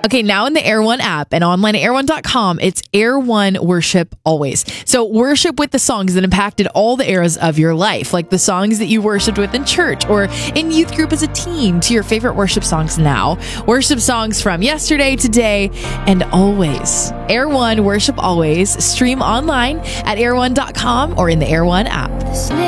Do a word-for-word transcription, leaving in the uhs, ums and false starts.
Okay, now in the Air One app and online at air one dot com, it's Air One Worship Always. So worship with the songs that impacted all the eras of your life, like the songs that you worshiped with in church or in youth group as a teen, to your favorite worship songs now. Worship songs from yesterday, today, and always. Air One Worship Always. Stream online at air one dot com or in the Air One app.